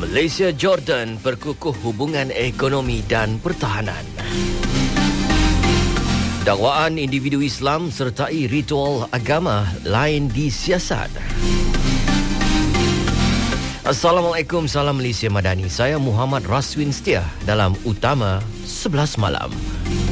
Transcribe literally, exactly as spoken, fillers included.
Malaysia Jordan perkukuh hubungan ekonomi dan pertahanan. Dakwaan individu Islam sertai ritual agama lain disiasat. Assalamualaikum, salam Malaysia Madani. Saya Muhammad Raswin Setia dalam Utama sebelas Malam.